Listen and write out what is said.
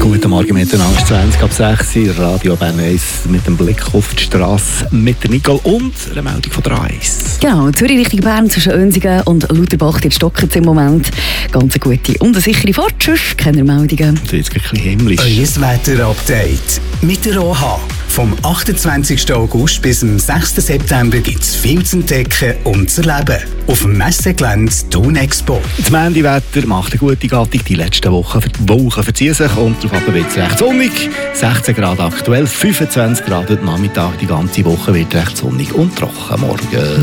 Guten Morgen miteinander, 20 ab 6 Uhr, Radio Bern 1 mit dem Blick auf die Straße mit der Nicole und einer Meldung von der A1. Genau, Zürich Richtung Bern zwischen Önsingen und Lauterbach, dort stocken im Moment. Ganz eine gute und eine sichere Fahrt, sonst keine Meldungen. Das ist jetzt ein bisschen himmlisch. Euer Wetter-Update mit der OH. Vom 28. August bis zum 6. September gibt es viel zu entdecken und zu erleben. Auf dem Messegelände Thun Expo. Das Mandy-Wetter macht eine gute Gattung. Die letzten Wochen verziehen sich und darauf wird es recht sonnig. 16 Grad aktuell, 25 Grad heute Nachmittag. Die ganze Woche wird recht sonnig und trocken morgen.